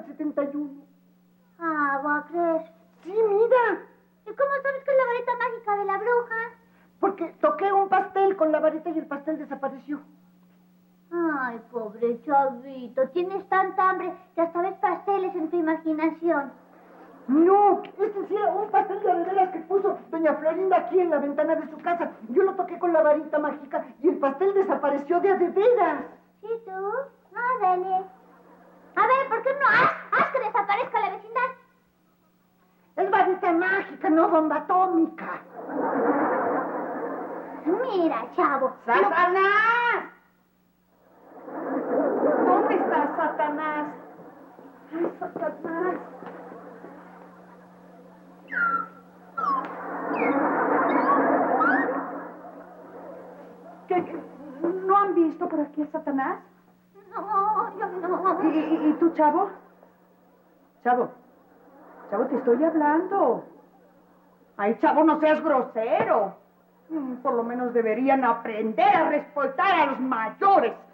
del 71. Ah, ¿va a creer? Sí, mira. ¿Y cómo sabes que es la varita mágica de la bruja? Porque toqué un pastel con la varita y el pastel desapareció. Ay, pobre chavito, tienes tanta hambre que hasta ves pasteles en tu imaginación. No, este sí era un pastel de veras que puso doña Florinda aquí en la ventana de su casa. Yo lo toqué con la varita mágica y el pastel desapareció de veras. ¿Sí tú? No, dale. A ver, ¿por qué no haz que desaparezca la vecindad? Es varita mágica, no bomba atómica. Mira, chavo. ¡Satanás! ¿Dónde está Satanás? ¡Ay, Satanás! ¿Qué? ¿No han visto por aquí a Satanás? No, yo no. ¿Y tú, Chavo? Chavo, te estoy hablando. Ay, Chavo, no seas grosero. Por lo menos deberían aprender a respetar a los mayores.